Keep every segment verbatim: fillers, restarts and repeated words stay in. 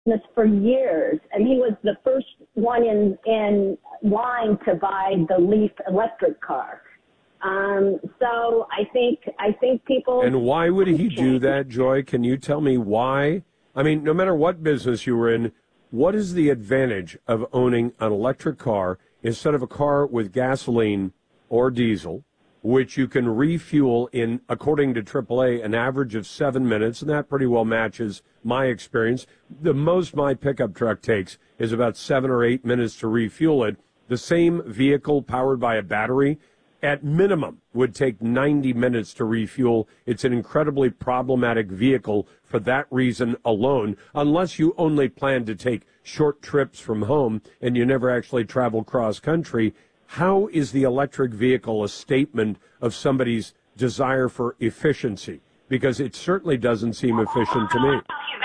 business for years, and he was the first one in, in line to buy the Leaf electric car. Um, so I think I think people. And why would he do that, Joy? Can you tell me why? I mean, no matter what business you were in, what is the advantage of owning an electric car instead of a car with gasoline or diesel, which you can refuel in, according to triple A, an average of seven minutes, and that pretty well matches my experience. The most my pickup truck takes is about seven or eight minutes to refuel it. The same vehicle powered by a battery, at minimum, would take ninety minutes to refuel. It's an incredibly problematic vehicle for that reason alone, unless you only plan to take short trips from home and you never actually travel cross-country. How is the electric vehicle a statement of somebody's desire for efficiency? Because it certainly doesn't seem efficient to me.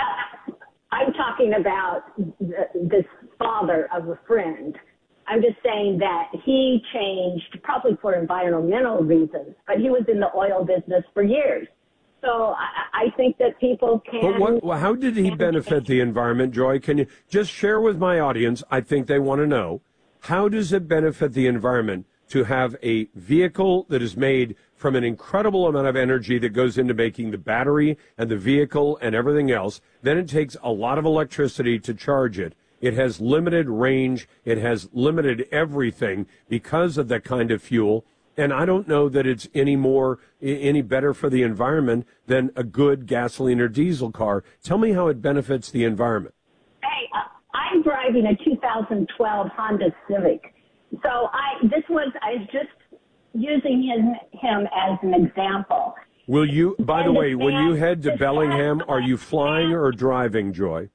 I'm talking about this father of a friend. I'm just saying that he changed probably for environmental reasons, but he was in the oil business for years. So I, I think that people can. But what, well, how did he benefit the environment, Joy? Can you just share with my audience? I think they want to know. How does it benefit the environment to have a vehicle that is made from an incredible amount of energy that goes into making the battery and the vehicle and everything else? Then it takes a lot of electricity to charge it. It has limited range. It has limited everything because of that kind of fuel. And I don't know that it's any more, any better for the environment than a good gasoline or diesel car. Tell me how it benefits the environment. Hey, uh, I'm driving a two thousand twelve Honda Civic. So I, this was, I was just using him, him as an example. Will you, by the way, when you head to Bellingham, are you flying or driving, Joy?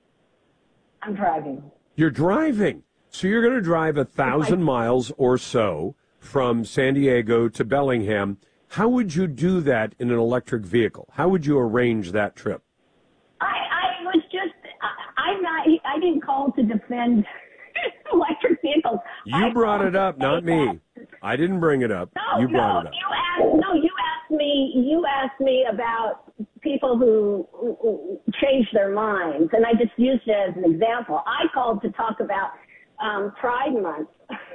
I'm driving. You're driving. So you're going to drive a thousand miles or so from San Diego to Bellingham. How would you do that in an electric vehicle? How would you arrange that trip? I, I was just, I, I'm not, I didn't call to defend electric vehicles. You I brought it up, not me. I didn't bring it up. No, you brought no, it up. You asked, no, you asked me, you asked me about people who, who change their minds, and I just used it as an example. I called to talk about um, Pride Month.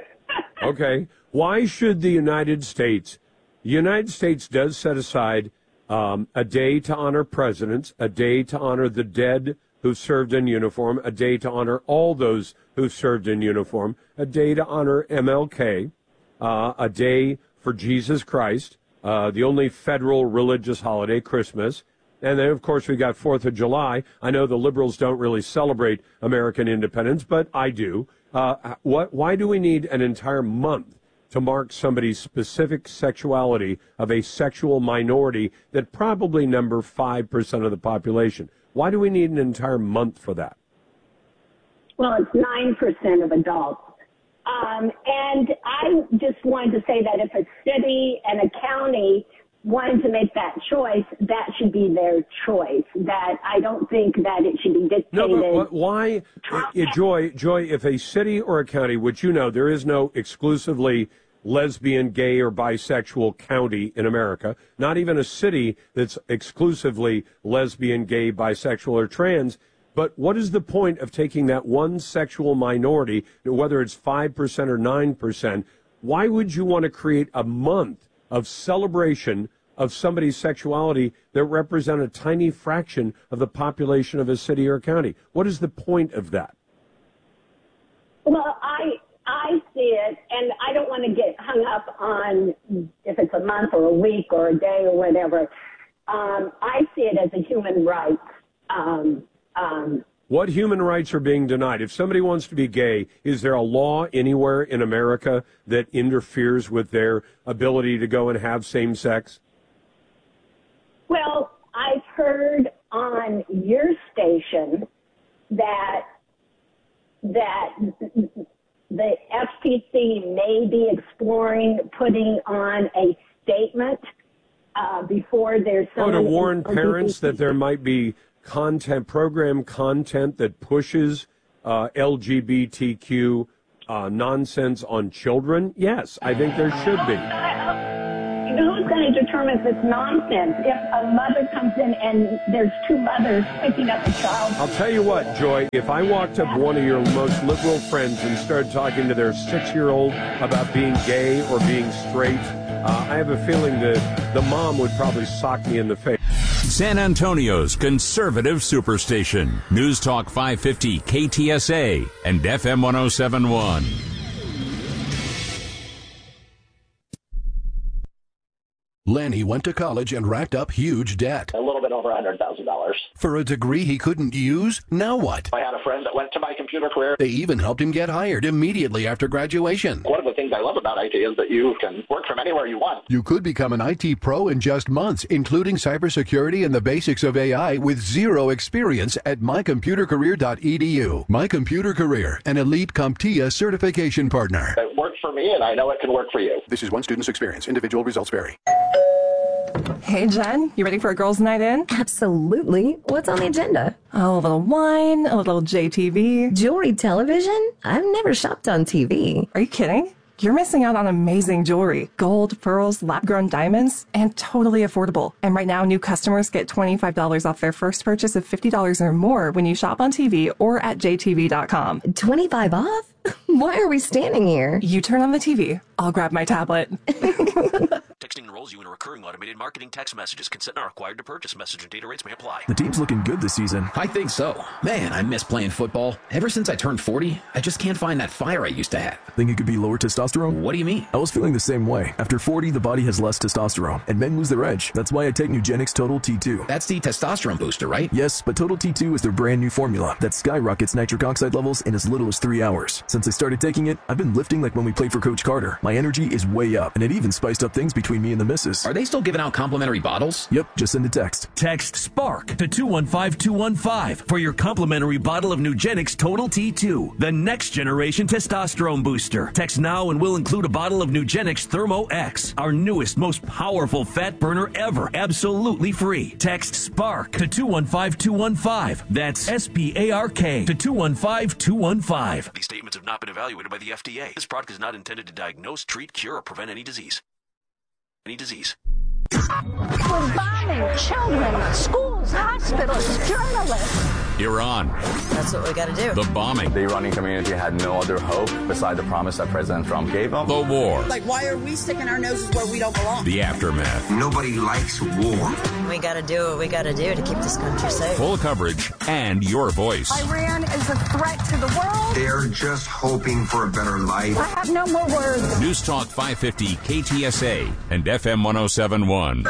Okay. Why should the United States, the United States does set aside um, a day to honor presidents, a day to honor the dead who served in uniform, a day to honor all those who served in uniform, a day to honor M L K, uh, a day for Jesus Christ, uh, the only federal religious holiday, Christmas. And then, of course, we got Fourth of July. I know the liberals don't really celebrate American independence, but I do. Uh, what? Why do we need an entire month to mark somebody's specific sexuality of a sexual minority that probably number five percent of the population? Why do we need an entire month for that? Well, it's nine percent of adults. Um, and I just wanted to say that if a city and a county wanted to make that choice, that should be their choice. That I don't think that it should be dictated. No, but why, uh, Joy, Joy, if a city or a county, which you know, there is no exclusively lesbian, gay, or bisexual county in America, not even a city that's exclusively lesbian, gay, bisexual, or trans. But what is the point of taking that one sexual minority, whether it's five percent or nine percent? Why would you want to create a month of celebration of somebody's sexuality that represent a tiny fraction of the population of a city or county? What is the point of that? Well, I I see it, and I don't want to get hung up on if it's a month or a week or a day or whatever. Um, I see it as a human right. Um, um, what human rights are being denied? If somebody wants to be gay, is there a law anywhere in America that interferes with their ability to go and have same sex? Well, I've heard on your station that that the F T C may be exploring putting on a statement uh, before there's some. Oh, to warn parents that there might be content, program content that pushes uh, L G B T Q uh, nonsense on children? Yes, I think there should be. Who's going to determine if it's nonsense? If a mother comes in and there's two mothers picking up a child. I'll tell you what, Joy, if I walked up to one of your most liberal friends and started talking to their six-year-old about being gay or being straight, uh, I have a feeling that the mom would probably sock me in the face. San Antonio's conservative superstation. News Talk five fifty K T S A and F M one oh seven point one. Lenny went to college and racked up huge debt. A little bit over one hundred thousand dollars. For a degree he couldn't use? Now what? I had a friend that went to my computer career. They even helped him get hired immediately after graduation. One of the things I love about I T is that you can work from anywhere you want. You could become an I T pro in just months, including cybersecurity and the basics of A I with zero experience at my computer career dot e d u. My Computer Career, an elite CompTIA certification partner. It worked for me, and I know it can work for you. This is one student's experience. Individual results vary. Hey, Jen, you ready for a girls' night in? Absolutely. What's on the agenda? Oh, a little wine, a little J T V. Jewelry television? I've never shopped on T V. Are you kidding? You're missing out on amazing jewelry. Gold, pearls, lab-grown diamonds, and totally affordable. And right now, new customers get twenty-five dollars off their first purchase of fifty dollars or more when you shop on T V or at j t v dot com. twenty-five off? Why are we standing here? You turn on the T V. I'll grab my tablet. Texting enrolls you in a recurring automated marketing text messages. Consent not required to purchase. Message and data rates may apply. The team's looking good this season. I think so. Man, I miss playing football. Ever since I turned forty, I just can't find that fire I used to have. Think it could be lower testosterone? What do you mean? I was feeling the same way. After forty, the body has less testosterone, and men lose their edge. That's why I take Nugenix Total T two. That's the testosterone booster, right? Yes, but Total T two is their brand new formula that skyrockets nitric oxide levels in as little as three hours. Since I started taking it, I've been lifting like when we played for Coach Carter. My energy is way up, and it even spiced up things between me and the missus. Are they still giving out complimentary bottles? Yep, just send a text. Text SPARK to two one five two one five for your complimentary bottle of Nugenix Total T two, the next generation testosterone booster. Text now and we'll include a bottle of Nugenix Thermo X, our newest, most powerful fat burner ever, absolutely free. Text SPARK to two one five two one five. That's S P A R K to two one five two one five. These statements have not been evaluated by the F D A. This product is not intended to diagnose, treat, cure, or prevent any disease. Any disease. We're bombing children, schools, hospitals, journalists. Iran. That's what we got to do. The bombing. The Iranian community had no other hope beside the promise that President Trump gave them. The war. Like, why are we sticking our noses where we don't belong? The aftermath. Nobody likes war. We got to do what we got to do to keep this country safe. Full coverage and your voice. Iran is a threat to the world. They're just hoping for a better life. I have no more words. News Talk five fifty K T S A and F M one oh seven point one.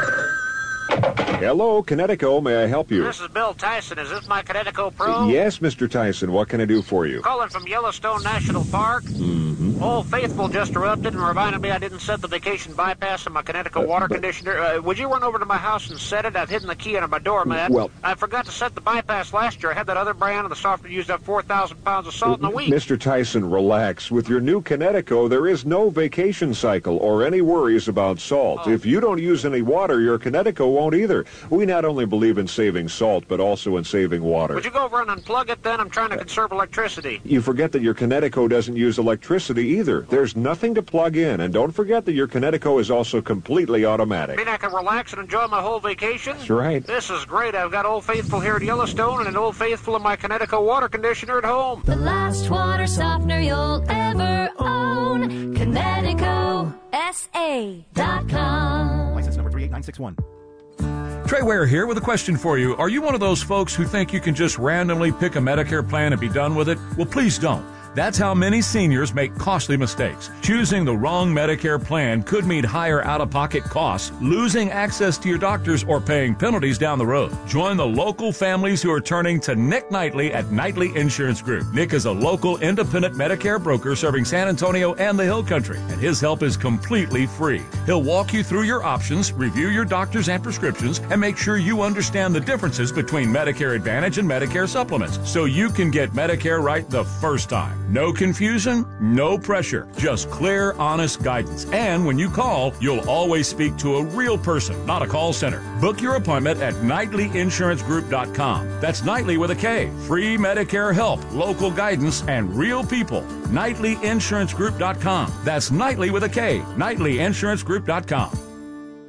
Hello, Connecticut. May I help you? This is Bill Tyson. Is this my Connecticut Pro? Yes, Mister Tyson. What can I do for you? Calling from Yellowstone National Park. Mm-hmm. Old Faithful just erupted and reminded me I didn't set the vacation bypass in my Connecticut uh, water but, conditioner. Uh, would you run over to my house and set it? I've hidden the key under my doormat. Well, I forgot to set the bypass last year. I had that other brand, and the software used up four thousand pounds of salt uh, in a week. Mister Tyson, relax. With your new Connecticut, there is no vacation cycle or any worries about salt. Oh. If you don't use any water, your Connecticut won't either. We not only believe in saving salt, but also in saving water. Would you go over and unplug it then? I'm trying to conserve electricity. You forget that your Connecticut doesn't use electricity either. There's nothing to plug in. And don't forget that your Connecticut is also completely automatic. You mean I can relax and enjoy my whole vacation? That's right. This is great. I've got Old Faithful here at Yellowstone and an Old Faithful in my Connecticut water conditioner at home. The last water softener you'll ever own. Connecticut S A dot com. License number three eight nine six one. Trey Ware here with a question for you. Are you one of those folks who think you can just randomly pick a Medicare plan and be done with it? Well, please don't. That's how many seniors make costly mistakes. Choosing the wrong Medicare plan could mean higher out-of-pocket costs, losing access to your doctors, or paying penalties down the road. Join the local families who are turning to Nick Knightley at Knightley Insurance Group. Nick is a local independent Medicare broker serving San Antonio and the Hill Country, and his help is completely free. He'll walk you through your options, review your doctors and prescriptions, and make sure you understand the differences between Medicare Advantage and Medicare supplements, so you can get Medicare right the first time. No confusion, no pressure, just clear, honest guidance. And when you call, you'll always speak to a real person, not a call center. Book your appointment at Knightley Insurance Group dot com. That's Knightley with a K. Free Medicare help, local guidance, and real people. Knightley Insurance Group dot com. That's Knightley with a K. Knightley Insurance Group dot com.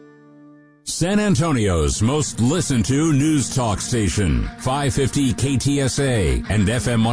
San Antonio's most listened to news talk station, five fifty K T S A and F M